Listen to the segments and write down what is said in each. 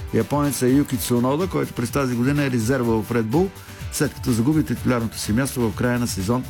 Японеца Юки Цунода, който през тази година е резерва в Red Bull, след като загуби титулярното си място в края на сезон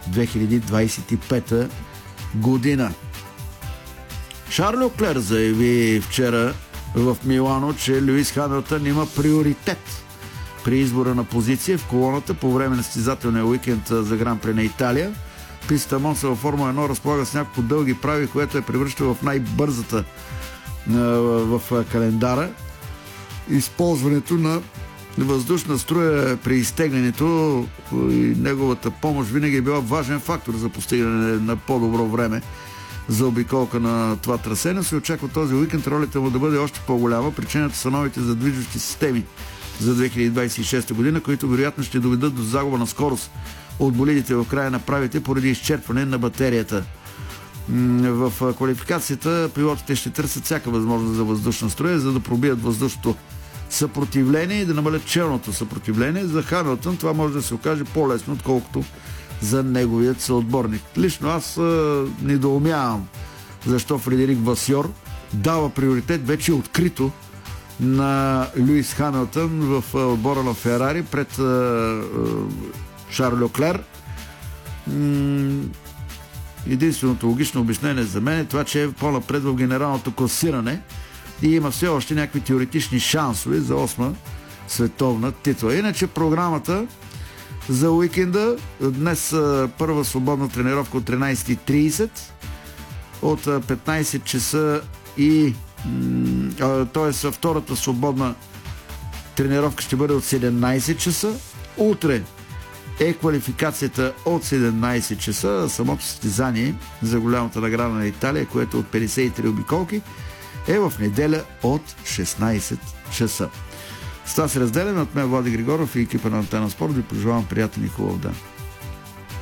2025 година. Шарль Леклер заяви вчера в Милано, че Луис Хамилтън има приоритет при избора на позиция в колоната по време на състезателния уикенд за Гран При на Италия. Пистата Монца във Формула 1 разполага с няколко дълги прави, което е превръща в най-бързата в календара. Използването на въздушна струя при изтеглянето и неговата помощ винаги е била важен фактор за постигане на по-добро време за обиколка на това трасе, но се очаква този уикенд ролята му да бъде още по-голяма. Причината са новите задвижващи системи за 2026 година, които вероятно ще доведат до загуба на скорост от болидите в края на правите поради изчерпване на батерията. В квалификацията пилотите ще търсят всяка възможност за въздушна струя, за да пробият въздушното съпротивление и да намалят челното съпротивление. За Хамилтън това може да се окаже по-лесно, отколкото за неговият съотборник. Лично аз недоумявам защо Фредерик Васьор дава приоритет вече открито на Луис Хамилтън в отбора на Ферари пред Шарль Леклер. Единственото логично обяснение за мен е това, че е по-напред в генералното класиране и има все още някакви теоретични шансове за 8-ма световна титла. Иначе програмата за уикенда: днес първа свободна тренировка от 13:30, от 15 часа и т.е. втората свободна тренировка ще бъде от 17 часа. Утре е квалификацията от 17 часа. Самото състезание за голямата награда на Италия, което е от 53 обиколки, е в неделя от 16 часа. С това се разделяме. От мен Влади Григоров и екипа на Антена Спорт ви пожелавам приятен и хубав ден.